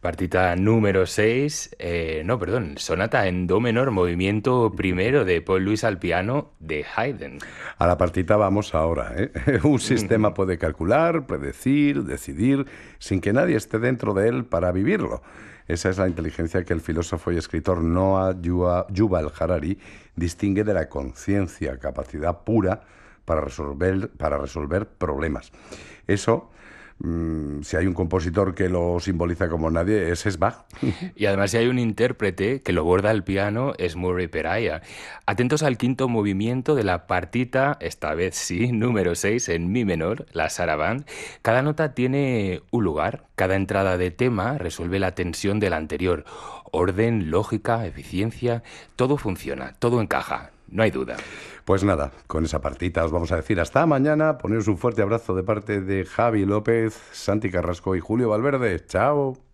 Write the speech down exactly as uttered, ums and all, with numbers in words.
Partita número seis, eh, no, perdón, sonata en do menor, movimiento primero de Paul Louis al piano de Haydn. A la partita vamos ahora, ¿eh? Un sistema puede calcular, predecir, decidir, sin que nadie esté dentro de él para vivirlo. Esa es la inteligencia que el filósofo y escritor Noah Yua- Yuval Harari distingue de la conciencia, capacidad pura para resolver, para resolver problemas. Eso, mm, si hay un compositor que lo simboliza como nadie, ese es Bach. Y además si hay un intérprete que lo borda al piano es Murray Peraya. Atentos al quinto movimiento de la partita, esta vez sí, número seis en mi menor, la sarabande. Cada nota tiene un lugar, cada entrada de tema resuelve la tensión de la anterior. Orden, lógica, eficiencia, todo funciona, todo encaja, no hay duda. Pues nada, con esa partita os vamos a decir hasta mañana. Poneros un fuerte abrazo de parte de Javi López, Santi Carrasco y Julio Valverde. Chao.